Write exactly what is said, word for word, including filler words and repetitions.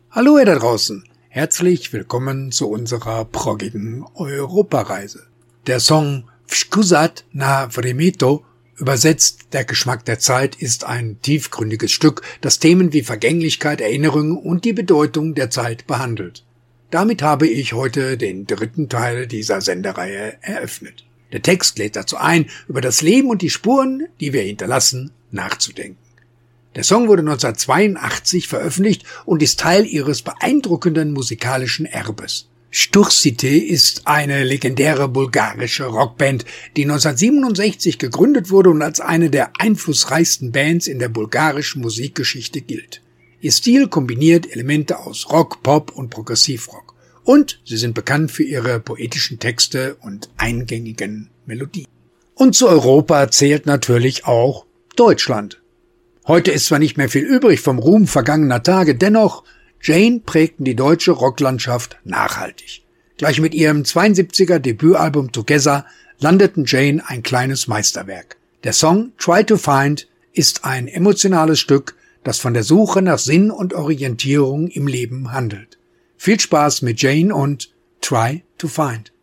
Hallo ihr da draußen, herzlich willkommen zu unserer proggigen Europareise. Der Song Wskurzat na Vremeto, übersetzt Der Geschmack der Zeit, ist ein tiefgründiges Stück, das Themen wie Vergänglichkeit, Erinnerung und die Bedeutung der Zeit behandelt. Damit habe ich heute den dritten Teil dieser Sendereihe eröffnet. Der Text lädt dazu ein, über das Leben und die Spuren, die wir hinterlassen, nachzudenken. Der Song wurde neunzehnhundertzweiundachtzig veröffentlicht und ist Teil ihres beeindruckenden musikalischen Erbes. Stursite ist eine legendäre bulgarische Rockband, die neunzehnhundertsiebenundsechzig gegründet wurde und als eine der einflussreichsten Bands in der bulgarischen Musikgeschichte gilt. Ihr Stil kombiniert Elemente aus Rock, Pop und Progressivrock. Und sie sind bekannt für ihre poetischen Texte und eingängigen Melodien. Und zu Europa zählt natürlich auch Deutschland. Heute ist zwar nicht mehr viel übrig vom Ruhm vergangener Tage, dennoch, Jane prägten die deutsche Rocklandschaft nachhaltig. Gleich mit ihrem zweiundsiebziger Debütalbum Together landeten Jane ein kleines Meisterwerk. Der Song Try to Find ist ein emotionales Stück, das von der Suche nach Sinn und Orientierung im Leben handelt. Viel Spaß mit Jane und Try to Find.